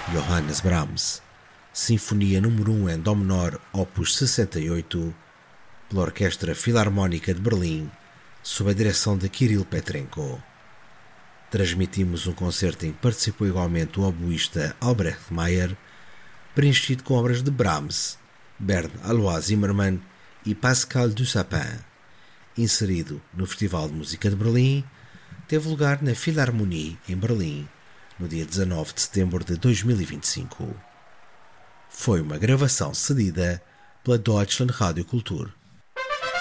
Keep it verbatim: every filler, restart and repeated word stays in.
Johannes Brahms, Sinfonia número um em Dó menor, opus sessenta e oito, pela Orquestra Filarmónica de Berlim, sob a direção de Kirill Petrenko. Transmitimos um concerto em que participou igualmente o oboísta Albrecht Meyer, preenchido com obras de Brahms, Bernd Alois Zimmermann e Pascal Dussapin. Inserido no Festival de Música de Berlim, teve lugar na Philharmonie, em Berlim, no dia dezanove de setembro de dois mil e vinte e cinco. Foi uma gravação cedida pela Deutschland Radio Kultur.